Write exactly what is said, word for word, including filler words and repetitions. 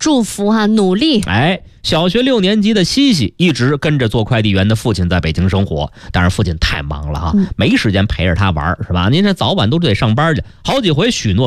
祝福哈、啊，努力。 哎，小学六年级的西西一直跟着做快递员的父亲在北京生活，但是父亲太忙了哈、啊，没时间陪着他玩，是吧？您这早晚都得上班去，好几回许诺